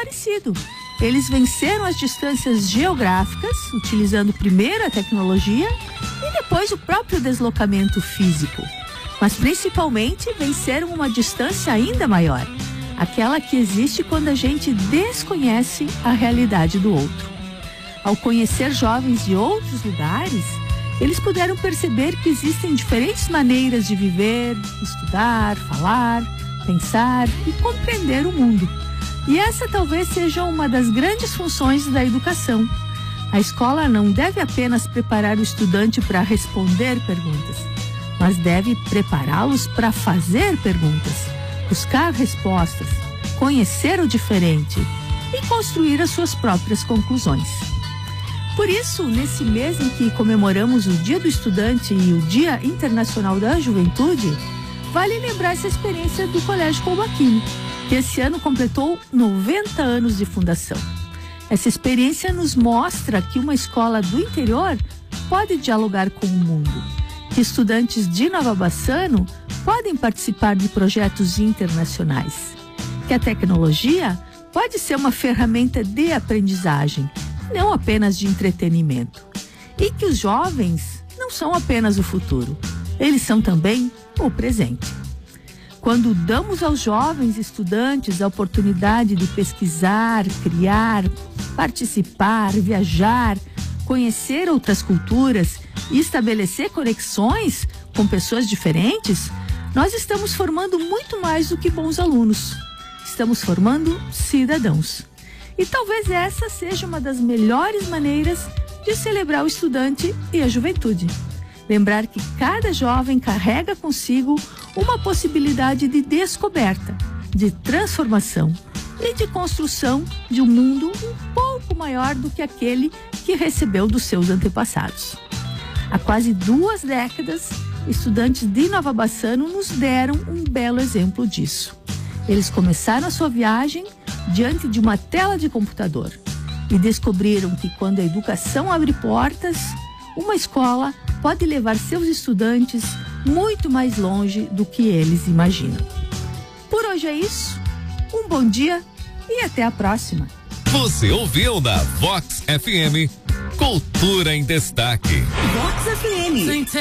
parecido. Eles venceram as distâncias geográficas, utilizando primeiro a tecnologia e depois o próprio deslocamento físico. Mas principalmente venceram uma distância ainda maior, aquela que existe quando a gente desconhece a realidade do outro. Ao conhecer jovens de outros lugares, eles puderam perceber que existem diferentes maneiras de viver, estudar, falar, pensar e compreender o mundo. E essa talvez seja uma das grandes funções da educação. A escola não deve apenas preparar o estudante para responder perguntas, mas deve prepará-los para fazer perguntas, buscar respostas, conhecer o diferente e construir as suas próprias conclusões. Por isso, nesse mês em que comemoramos o Dia do Estudante e o Dia Internacional da Juventude, vale lembrar essa experiência do Colégio Coubaquini, que esse ano completou 90 anos de fundação. Essa experiência nos mostra que uma escola do interior pode dialogar com o mundo, que estudantes de Nova Bassano podem participar de projetos internacionais, que a tecnologia pode ser uma ferramenta de aprendizagem, não apenas de entretenimento, e que os jovens não são apenas o futuro, eles são também o presente. Quando damos aos jovens estudantes a oportunidade de pesquisar, criar, participar, viajar, conhecer outras culturas e estabelecer conexões com pessoas diferentes, nós estamos formando muito mais do que bons alunos. Estamos formando cidadãos. E talvez essa seja uma das melhores maneiras de celebrar o estudante e a juventude. Lembrar que cada jovem carrega consigo uma possibilidade de descoberta, de transformação e de construção de um mundo um pouco maior do que aquele que recebeu dos seus antepassados. Há quase 2 décadas, estudantes de Nova Bassano nos deram um belo exemplo disso. Eles começaram a sua viagem diante de uma tela de computador e descobriram que quando a educação abre portas, uma escola pode levar seus estudantes muito mais longe do que eles imaginam. Por hoje é isso. Um bom dia e até a próxima. Você ouviu na Vox FM Cultura em Destaque. Vox FM.